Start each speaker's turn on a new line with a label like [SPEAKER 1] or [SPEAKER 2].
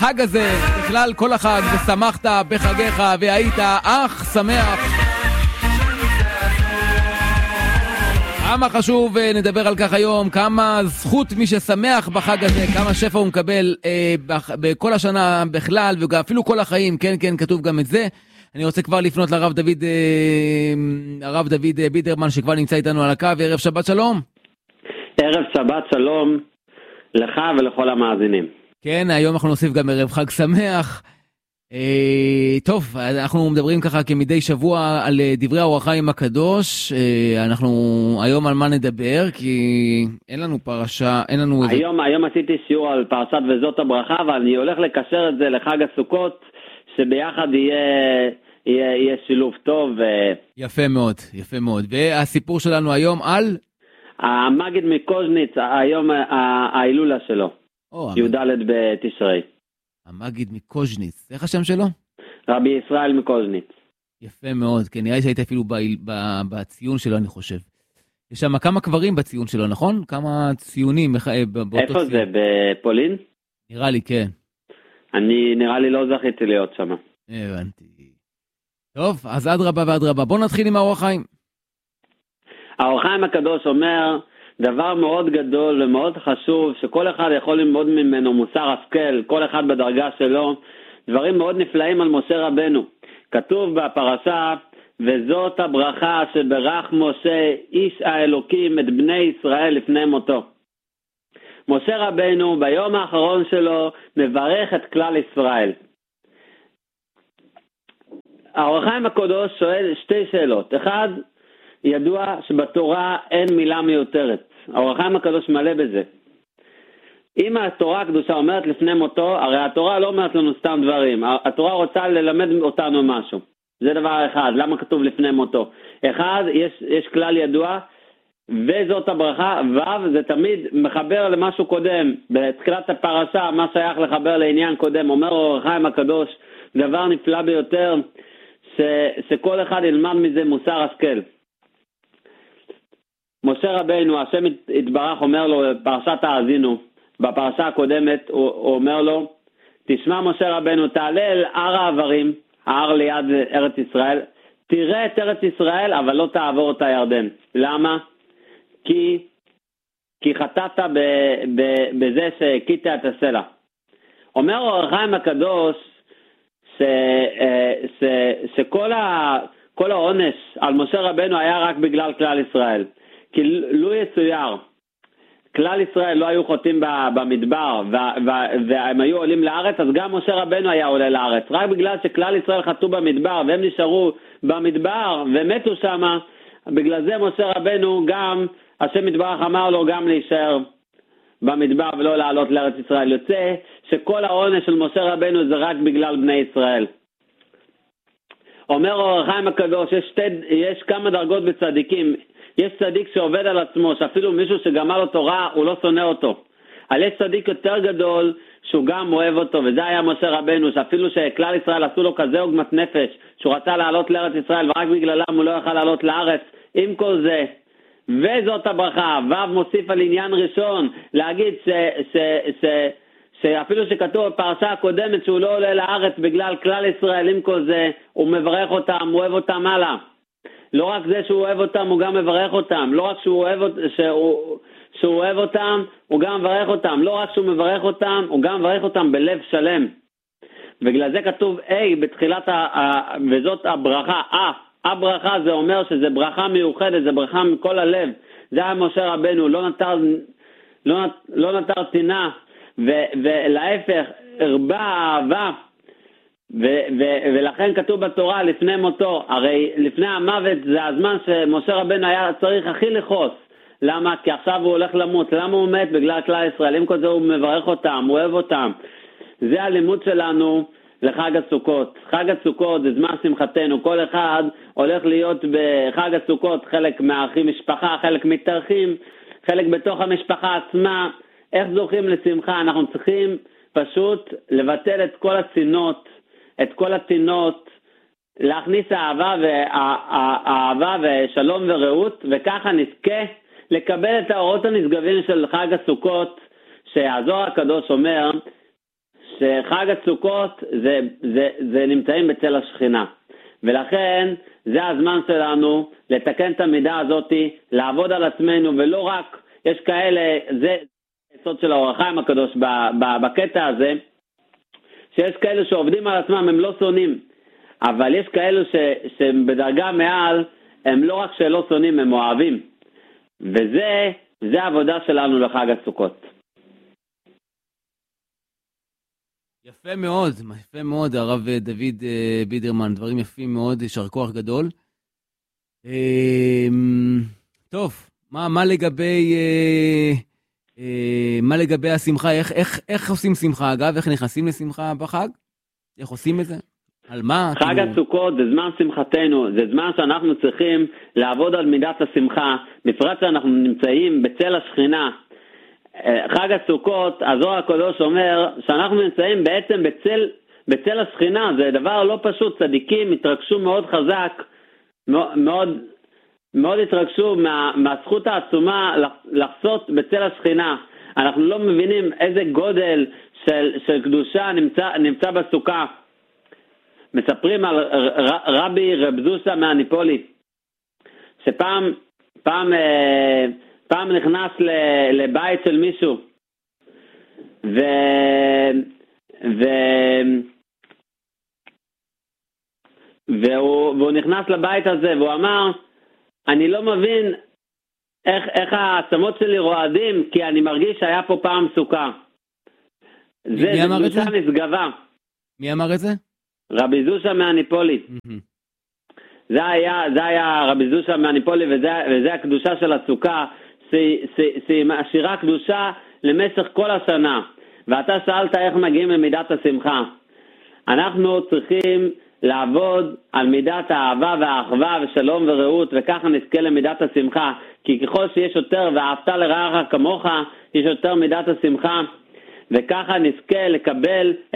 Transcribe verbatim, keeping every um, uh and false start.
[SPEAKER 1] החג הזה, בכלל כל החג, ושמחת בחגיך והיית אך שמח. כמה חשוב נדבר על כך היום, כמה זכות מי ששמח בחג הזה, כמה שפע הוא מקבל אה, בכל השנה בכלל, ואפילו כל החיים, כן, כן, כתוב גם את זה. אני רוצה כבר לפנות לרב דוד, אה, הרב דוד בידרמן, שכבר נמצא איתנו על הקו. ערב שבת שלום.
[SPEAKER 2] ערב שבת שלום לך ולכל המאזינים.
[SPEAKER 1] כן, היום אנחנו נוסיף גם ערב חג שמח. אה, טוב, אנחנו מדברים ככה כמדי שבוע על דברי האור החיים הקדוש. אה, אנחנו היום על מה נדבר, כי אין לנו פרשה, אין לנו...
[SPEAKER 2] היום, איזה... היום עשיתי שיעור על פרשת וזאת הברכה, אבל אני הולך לקשר את זה לחג הסוכות, שביחד יהיה, יהיה, יהיה שילוב טוב. ו...
[SPEAKER 1] יפה מאוד, יפה מאוד. והסיפור שלנו היום על...
[SPEAKER 2] המגיד מקוז'ניץ, היום ההילולה שלו. י"ד בתשרי.
[SPEAKER 1] המגיד מקוז'ניץ, איך השם שלו?
[SPEAKER 2] רבי ישראל מקוז'ניץ.
[SPEAKER 1] יפה מאוד, כן, נראה לי שהיית אפילו בציון שלו, אני חושב. יש שם כמה קברים בציון שלו, נכון? כמה ציונים באותו ציון.
[SPEAKER 2] איפה זה, בפולין?
[SPEAKER 1] נראה לי, כן.
[SPEAKER 2] אני, נראה לי לא זכיתי להיות שם.
[SPEAKER 1] הבנתי. טוב, אז עד רבה ועד רבה. בוא נתחיל עם האור החיים.
[SPEAKER 2] האור החיים הקדוש אומר... דבר מאוד גדול ומאוד חשוב, שכל אחד יכול ללמוד ממנו מוסר השכל, כל אחד בדרגה שלו, דברים מאוד נפלאים על משה רבנו. כתוב בפרשה, וזאת הברכה שברך משה איש האלוקים את בני ישראל לפני מותו. משה רבנו ביום האחרון שלו מברך את כלל ישראל. האור החיים הקדוש שואל שתי שאלות. אחד, ידוע שבתורה אין מילה מיותרת. האור החיים הקדוש מלא בזה. אם התורה הקדושה אומרת לפני מותו, הרי התורה לא אומרת לנו סתם דברים. התורה רוצה ללמד אותנו משהו. זה דבר אחד. למה כתוב לפני מותו? אחד, יש, יש כלל ידוע, וזאת הברכה, ו' זה תמיד מחבר למשהו קודם. בתחילת הפרשה, מה שייך לחבר לעניין קודם, אומר האור החיים הקדוש, דבר נפלא ביותר, ש, שכל אחד ילמד מזה מוסר השכל. משה רבינו, השם יתברך, אומר לו בפרשת האזינו, בפרשה הקודמת הוא, הוא אומר לו, תשמע משה רבינו, תעלה אל הר העברים, ההר ליד ארץ ישראל, תראה את ארץ ישראל, אבל לא תעבור את הירדן. למה? כי, כי חטאת ב, ב, בזה שהכית את הסלע. אומר האור החיים הקדוש, ש, ש, שכל ה, כל העונש על משה רבינו היה רק בגלל כלל ישראל. כי לו יצויר, כלל ישראל לא היו חוטאים במדבר, והם היו עולים לארץ, אז גם משה רבנו היה עולה לארץ. רק בגלל שכלל ישראל חטאו במדבר, והם נשארו במדבר, ומתו שם, בגלל זה משה רבנו גם, השם יתברך אמר לו גם להישאר במדבר, ולא לעלות לארץ ישראל. יוצא שכל העונש של משה רבנו זה רק בגלל בני ישראל. אומר האור החיים הקדוש, יש, שתי, יש כמה דרגות בצדיקים. יש צדיק שעובד על עצמו, שאפילו מישהו שגמר לו תורה, הוא לא שונא אותו. אבל יש צדיק יותר גדול, שהוא גם אוהב אותו, וזה היה משה רבנו, שאפילו שכלל ישראל עשו לו כזה עוגמת נפש, שהוא רצה לעלות לארץ ישראל, ורק בגללם הוא לא יכל לעלות לארץ. עם כל זה, וזאת הברכה, ו' מוסיף על עניין ראשון, להגיד ש, ש, ש, שאפילו שכתוב בפרשה הקודמת, שהוא לא עולה לארץ בגלל כלל ישראל, עם כל זה, הוא מברך אותם, הוא אוהב אותם הלאה. לא רק זה שהוא אוהב אותם, הוא גם מברך אותם. לא רק שהוא אוהב, שהוא, שהוא אוהב אותם, הוא גם מברך אותם. לא רק שהוא מברך אותם, הוא גם מברך אותם בלב שלם. בגלל זה כתוב A בתחילת, ה, ה, וזאת הברכה, אה, הברכה זה אומר שזה ברכה מיוחדת, זה ברכה מכל הלב. זה היה משה רבנו, לא נטר, לא, לא נטר טינה, ו, ולהפך, הרבה אהבה. ו- ו- ולכן כתוב בתורה לפני מותו, הרי לפני המוות זה הזמן שמשה רבנו היה צריך הכי לחוס. למה? כי עכשיו הוא הולך למות. למה הוא מת? בגלל כלל ישראל. עם כל זה הוא מברך אותם, הוא אוהב אותם. זה הלימוד שלנו לחג הסוכות. חג הסוכות זה זמן שמחתנו. כל אחד הולך להיות בחג הסוכות, חלק מהאחים משפחה, חלק מתארחים, חלק בתוך המשפחה עצמה. איך זוכים לשמחה? אנחנו צריכים פשוט לבטל את כל הצינות, את כל הצינות, להכניס אהבה, ואהבה ושלום ורעות, וככה נזכה לקבל את האורות הנשגבים של חג הסוכות, שהזוהר הקדוש אומר שחג הסוכות זה, זה, זה נמצאים בצל השכינה. ולכן זה הזמן שלנו לתקן את המידה הזאת, לעבוד על עצמנו, ולא רק, יש כאלה, זה היסוד של האור החיים הקדוש בקטע הזה, שיש כאלה שעובדים על עצמם, הם לא שונאים, אבל יש כאלה ש, שהם בדרגה מעל, הם לא רק שלא שונאים, הם אוהבים. וזה, זה העבודה שלנו לחג הסוכות.
[SPEAKER 1] יפה מאוד, יפה מאוד, הרב דוד בידרמן, דברים יפים מאוד, יישר כוח גדול. טוב, מה, מה לגבי, מה לגבי השמחה? איך, איך, איך עושים שמחה, אגב? איך נכנסים לשמחה בחג? איך עושים את זה? על מה?
[SPEAKER 2] חג הסוכות זה זמן שמחתנו, זה זמן שאנחנו צריכים לעבוד על מידת השמחה, בפרט שאנחנו נמצאים בצל השכינה. חג הסוכות, הזוהר הקדוש אומר שאנחנו נמצאים בעצם בצל, בצל השכינה, זה דבר לא פשוט, צדיקים התרגשו מאוד חזק, מאוד, מאוד התרגשו מה, מהזכות העצומה לחסות בצל השכינה. אנחנו לא מבינים איזה גודל של, של קדושה נמצא, נמצא בסוכה. מספרים על רבי רב זוסה מהניפולי, שפעם פעם, פעם נכנס לבית של מישהו, ו... ו... והוא, והוא נכנס לבית הזה, והוא אמר, אני לא מבין איך, איך העצמות שלי רועדים, כי אני מרגיש שהיה פה פעם סוכה.
[SPEAKER 1] מי,
[SPEAKER 2] זה,
[SPEAKER 1] מי אמר
[SPEAKER 2] זה
[SPEAKER 1] את זה?
[SPEAKER 2] נשגבה.
[SPEAKER 1] מי אמר את זה?
[SPEAKER 2] רבי זושה מהניפולי.
[SPEAKER 1] Mm-hmm.
[SPEAKER 2] זה היה, זה היה רבי זושה מהניפולי, וזה, וזה הקדושה של הסוכה, שהיא מעשירה קדושה למשך כל השנה. ואתה שאלת איך מגיעים למידת השמחה. אנחנו צריכים לעבוד על מידת האהבה והאחווה ושלום ורעות, וככה נזכה למידת השמחה. כי ככל שיש יותר ואהבת לרעך כמוך, יש יותר מידת השמחה, וככה נזכה לקבל